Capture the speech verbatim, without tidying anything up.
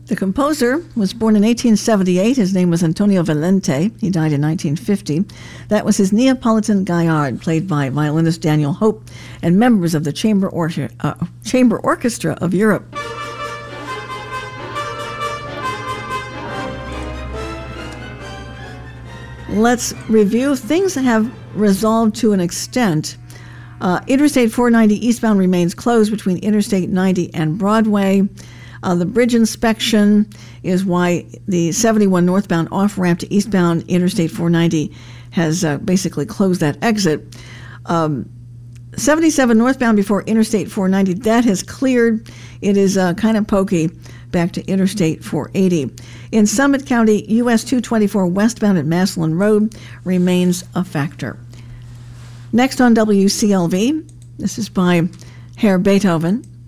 The composer was born in eighteen seventy-eight. His name was Antonio Valente. He died in nineteen fifty. That was his Neapolitan Gaillard, played by violinist Daniel Hope and members of the Chamber, or- uh, Chamber Orchestra of Europe. Let's review. Things have resolved to an extent. Uh, Interstate four ninety eastbound remains closed between Interstate ninety and Broadway. Uh, the bridge inspection is why the seventy-one northbound off-ramp to eastbound Interstate four ninety has uh, basically closed that exit. Um, seventy-seven northbound before Interstate four ninety, that has cleared. It is uh, kind of pokey back to Interstate four eighty. In Summit County, U S two twenty-four westbound at Massillon Road remains a factor. Next on W C L V, this is by Herr Beethoven.